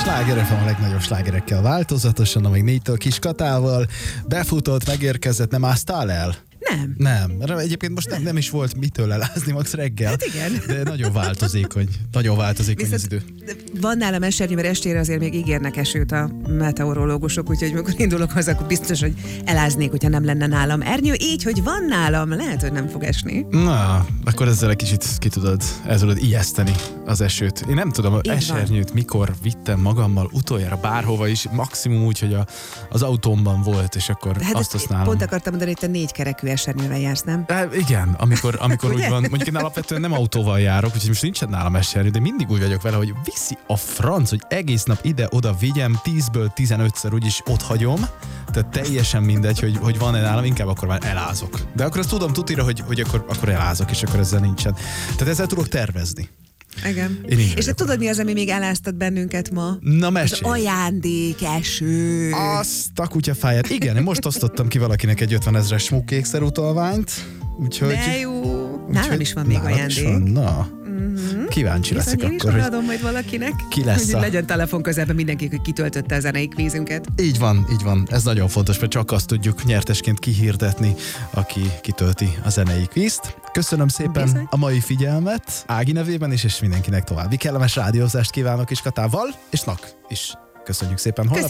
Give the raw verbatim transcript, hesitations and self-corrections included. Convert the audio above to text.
Sláger ef em a legnagyobb slágerekkel változatosan, amíg négytől Kis Katával befutott, megérkezett, nem áztál el? Nem. Nem. Egyébként most nem, nem is volt mitől elázni max reggel. Hát igen. De nagyon változékony. Nagyon változékony Viszont az idő. van nálam esernyő, mert estére azért még ígérnek esőt a meteorológusok, úgyhogy amikor indulok haza, akkor biztos, hogy eláznék, hogyha nem lenne nálam ernyő. Így, hogy van nálam, lehet, hogy nem fog esni. Na, akkor ezzel egy kicsit ki tudod, el tudod ijeszteni az esőt. Én nem tudom, Így esernyőt van. Mikor vittem magammal utoljára bárhova is, maximum úgy, hogy a, az autómban volt, és akkor Hát azt használom. Pont akartam mondani, hogy te négy kerekű esernyővel jársz, nem? Hát igen, amikor, amikor úgy van, mondjuk én alapvetően nem autóval járok, úgyhogy most nincsen nálam esernyő, de mindig úgy vagyok vele, hogy viszi a franc, hogy egész nap ide-oda vigyem, tízből tizenötször úgyis ott hagyom, tehát teljesen mindegy, hogy, hogy van-e nálam, inkább akkor már elázok. De akkor azt tudom tutira, hogy, hogy akkor, akkor elázok, és akkor ezzel nincsen. Tehát ezzel tudok tervezni. Igen. És te tudod, mi az, ami még eláztat bennünket ma? Na mesélj. Az ajándék eső. Azt a kutyafáját. Igen, én most osztottam ki valakinek egy ötvenezres smukékszer utalványt, úgyhogy... De jó. Nálam is van még ajándék. Is van, na. Uh-huh. Kíváncsi leszek Viszont én akkor, is hogy odaadom majd valakinek. ki lesz hogy a... legyen telefon közelben mindenki, hogy kitöltötte a zenei kvízünket. Így van, így van. Ez nagyon fontos, mert csak azt tudjuk nyertesként kihirdetni, aki kitölti a zenei kvízt. Köszönöm szépen Bizony. a mai figyelmet Ági nevében is, és mindenkinek további kellemes rádiózást kívánok is Katával, és Nak is. Köszönjük szépen. Holnap